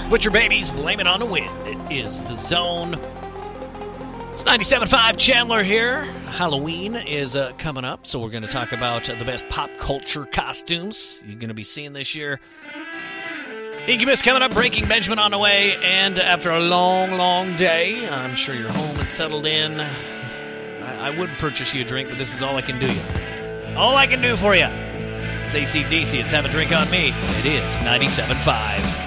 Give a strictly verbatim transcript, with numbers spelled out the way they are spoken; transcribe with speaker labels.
Speaker 1: Butcher Babies, Blame It on the Wind. It is The Zone. It's ninety-seven point five Chandler here. Halloween is uh, coming up, so we're going to talk about uh, the best pop culture costumes you're going to be seeing this year. Incubus coming up, Breaking Benjamin on the way, and after a long, long day, I'm sure you're home and settled in. I, I would purchase you a drink, but this is all I can do you. All I can do for you. It's A C D C. It's Have a Drink on Me. It is ninety-seven point five.